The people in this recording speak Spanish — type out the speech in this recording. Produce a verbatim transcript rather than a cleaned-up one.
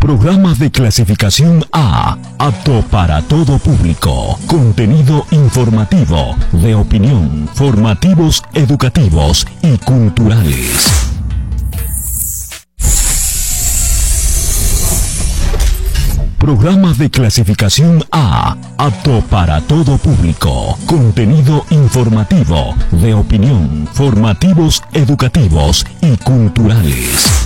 Programa de clasificación A, apto para todo público. Contenido informativo, de opinión, formativos, educativos y culturales. Programa de clasificación A, apto para todo público. Contenido informativo, de opinión, formativos, educativos y culturales.